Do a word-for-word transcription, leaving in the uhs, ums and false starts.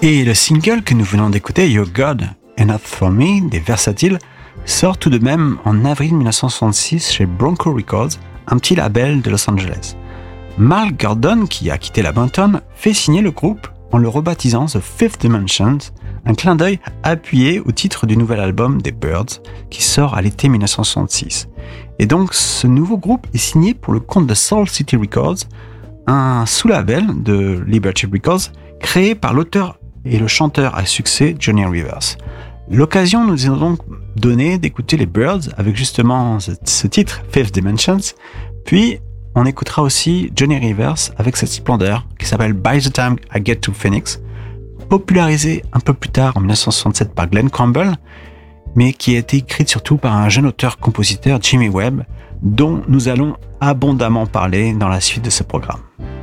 Et le single que nous venons d'écouter, You're God, Enough For Me, des Versatiles, sort tout de même en avril dix-neuf cent soixante-six chez Bronco Records, un petit label de Los Angeles. Mark Gordon, qui a quitté la Bunton, fait signer le groupe en le rebaptisant The Fifth Dimension, un clin d'œil appuyé au titre du nouvel album des Byrds, qui sort à l'été dix-neuf cent soixante-six. Et donc ce nouveau groupe est signé pour le compte de Soul City Records, un sous-label de Liberty Records, créé par l'auteur et le chanteur à succès Johnny Rivers. L'occasion nous est donc donnée d'écouter les Byrds avec justement ce, ce titre, Fifth Dimensions, puis on écoutera aussi Johnny Rivers avec cette splendeur qui s'appelle By the Time I Get to Phoenix, popularisée un peu plus tard en dix-neuf cent soixante-sept par Glenn Campbell, mais qui a été écrite surtout par un jeune auteur-compositeur, Jimmy Webb, dont nous allons abondamment parler dans la suite de ce programme.